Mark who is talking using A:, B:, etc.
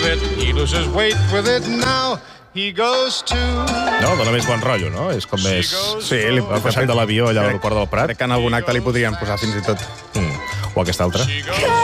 A: with it. He loses weight with it now. He goes to...
B: No, dona més bon rotllo, no? És com més...
C: Sí,
B: El passat de l'avió allà a l'aeroport del Prat.
C: Crec que en algun acte li podrien posar fins i tot.
B: O aquesta altra.
A: She goes